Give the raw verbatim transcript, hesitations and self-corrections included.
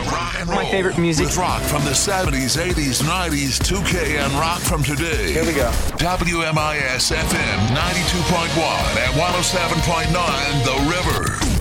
rock and roll. My favorite music. With rock from the seventies, eighties, nineties, two K, and rock from today. Here we go. W M I S F M ninety-two point one and one oh seven point nine The River.